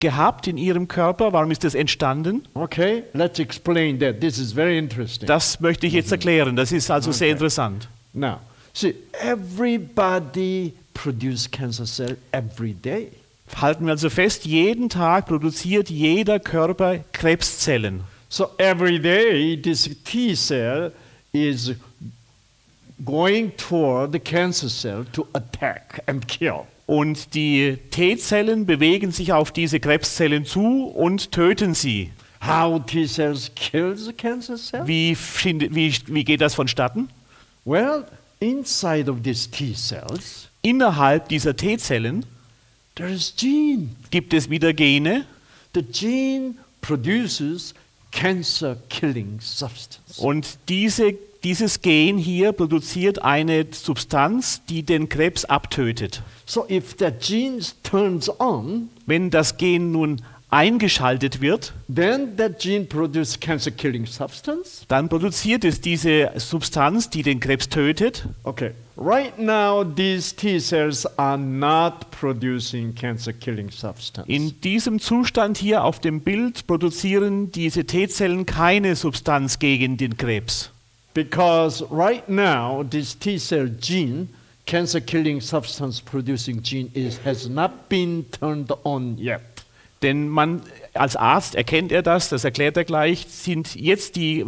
gehabt in ihrem Körper. Warum ist das entstanden? Okay, let's explain that. This is very interesting. Das möchte ich jetzt erklären. Das ist also sehr Okay. interessant. Now, see, everybody produces cancer cell every day. Halten wir also fest, jeden Tag produziert jeder Körper Krebszellen. So every day, this T cell is going toward the cancer cell to attack and kill. Und die T-Zellen bewegen sich auf diese Krebszellen zu und töten sie. How T cells kill the cancer cell? Wie geht das vonstatten? Well, inside of these T cells, Innerhalb dieser T-Zellen there is gene. gibt es wieder Gene The gene produces cancer-killing substance. und dieses Gen hier produziert eine Substanz, die den Krebs abtötet. So if that gene turns on, Wenn das Gen nun eingeschaltet wird, then that gene produces cancer-killing substance. dann produziert es diese Substanz, die den Krebs tötet. Okay, right now these T cells are not producing cancer-killing substance. In diesem Zustand hier auf dem Bild produzieren diese T-Zellen keine Substanz gegen den Krebs. Because right now this T cell gene, cancer-killing substance producing gene, has not been turned on yet. Denn man als Arzt erkennt er das erklärt er gleich, sind jetzt die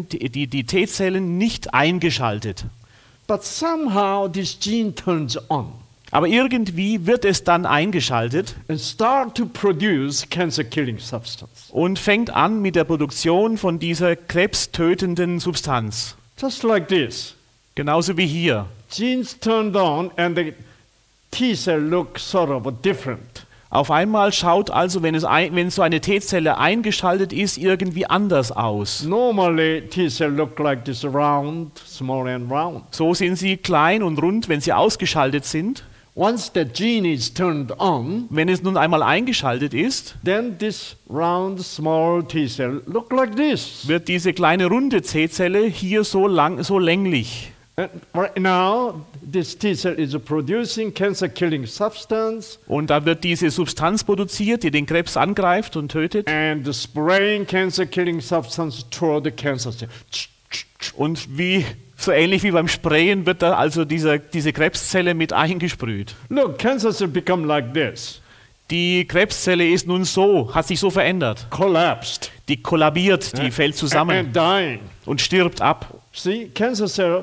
T-Zellen nicht eingeschaltet. But somehow this gene turns on Aber irgendwie wird es dann eingeschaltet and start to produce cancer-killing substance. und fängt an mit der Produktion von dieser krebstötenden Substanz. Just like this. Genauso wie hier. Genes turned on and the T cell looks sort of different. Auf einmal schaut also, wenn so eine T-Zelle eingeschaltet ist, irgendwie anders aus. Normally T cell look like this round, small and round. So sind sie klein und rund, wenn sie ausgeschaltet sind. Once the gene is turned on, Wenn es nun einmal eingeschaltet ist, then this round, small T cell look like this. wird diese kleine runde T-Zelle hier so länglich. And right now, this T cell is producing cancer-killing substance Und da wird diese Substanz produziert, die den Krebs angreift und tötet. and spraying cancer-killing substance toward the cancer cell. Und so ähnlich wie beim Sprayen wird da also diese Krebszelle mit eingesprüht. Look, cancer cell become like this, Die Krebszelle ist nun hat sich so verändert. collapsed, Die kollabiert, die fällt zusammen and dying. und stirbt ab. See, cancer cell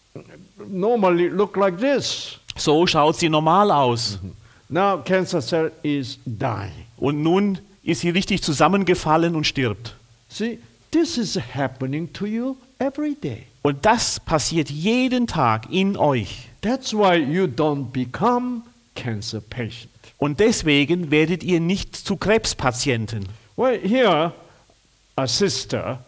normally look like this. So schaut sie normal aus. Now cancer cell is dying. Und nun ist sie richtig zusammengefallen und stirbt. See, this is happening to you every day. Und das passiert jeden Tag in euch. That's why you don't become cancer patient. Und deswegen werdet ihr nicht zu Krebspatienten. Well, here, a sister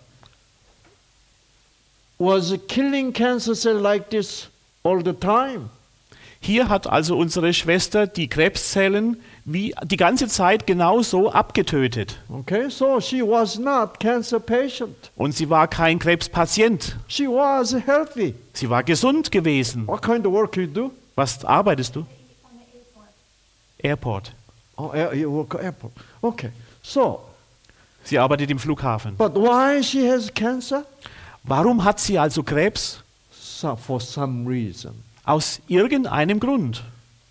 was killing cancer cell like this all the time. Hier hat also unsere Schwester die Krebszellen wie die ganze Zeit genauso abgetötet. Okay, so she was not cancer patient. Und sie war kein Krebspatient. She was healthy. Sie war gesund gewesen. What kind of work you do? Was arbeitest du? Airport. Oh, you work at airport. Okay, so, Sie arbeitet im Flughafen. but why she has cancer? Warum hat sie also Krebs? So, for some reason. Aus irgendeinem Grund.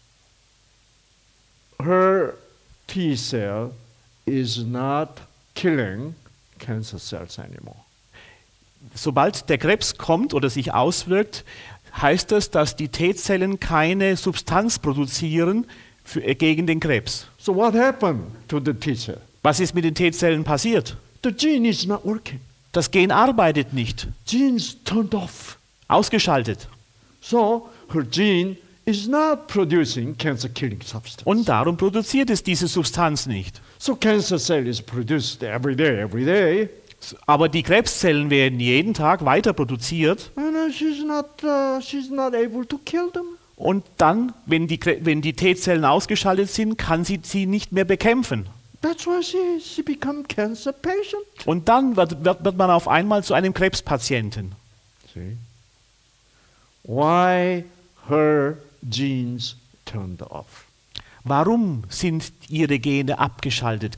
Her T cell is not killing cancer cells anymore. Sobald der Krebs kommt oder sich auswirkt, heißt das, dass die T-Zellen keine Substanz produzieren gegen den Krebs. So what happened to the T cell? Was ist mit den T-Zellen passiert? The gene is not working. Das Gen arbeitet nicht. Gene's turned off. Ausgeschaltet. So her gene is not producing cancer-killing substance. Und darum produziert es diese Substanz nicht. So cancer cell is produced every day, Aber die Krebszellen werden jeden Tag weiter produziert. and she's not able to kill them. Und dann, wenn die T-Zellen ausgeschaltet sind, kann sie nicht mehr bekämpfen. That's why she become cancer patient. Und dann wird man auf einmal zu einem Krebspatienten. See? Why her genes turned off? Warum sind ihre Gene abgeschaltet